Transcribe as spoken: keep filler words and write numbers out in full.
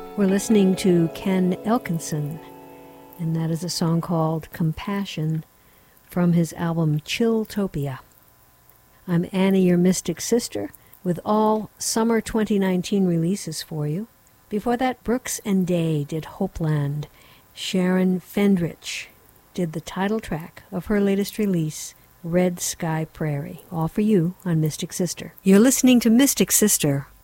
We're listening to Ken Elkinson, and that is a song called Compassion from his album Chilltopia. I'm Annie, your Mystic Sister, with all summer twenty nineteen releases for you. Before that, Brooks and Day did Hopeland. Sharon Fendrich did the title track of her latest release, Red Sky Prairie. All for you on Mystic Sister. You're listening to Mystic Sister